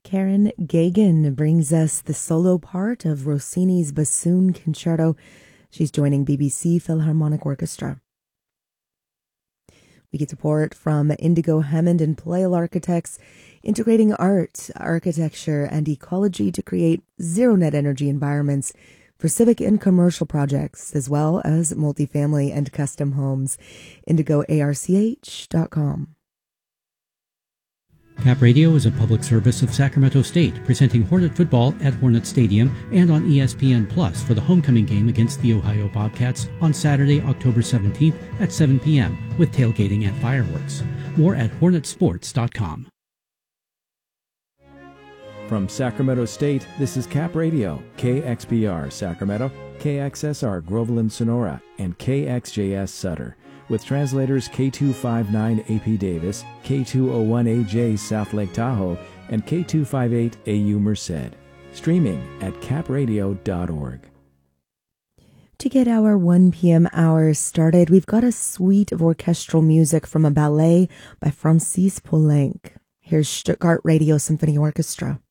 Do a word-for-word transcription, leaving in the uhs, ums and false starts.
Karen Gagan brings us the solo part of Rossini's Bassoon Concerto. She's joining B B C Philharmonic Orchestra. We get support from Indigo Hammond and Palale Architects, integrating art, architecture, and ecology to create zero-net energy environments for civic and commercial projects, as well as multifamily and custom homes. indigo arch dot com. Cap Radio is a public service of Sacramento State, presenting Hornet football at Hornet Stadium and on E S P N Plus for the homecoming game against the Ohio Bobcats on Saturday, October seventeenth at seven p.m. with tailgating and fireworks. More at hornet sports dot com. From Sacramento State, this is Cap Radio, K X P R Sacramento, K X S R Groveland Sonora, and K X J S Sutter, with translators K two fifty-nine A P Davis, K two oh one A J South Lake Tahoe, and K two fifty-eight A U Merced. Streaming at cap radio dot org. To get our one p.m. hour started, we've got a suite of orchestral music from a ballet by Francis Poulenc. Here's Stuttgart Radio Symphony Orchestra.